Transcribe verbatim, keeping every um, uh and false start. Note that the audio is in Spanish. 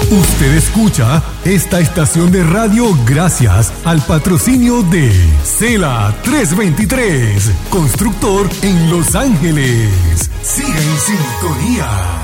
Usted escucha esta estación de radio gracias al patrocinio de Cela trescientos veintitrés, constructor en Los Ángeles. Siga en sintonía.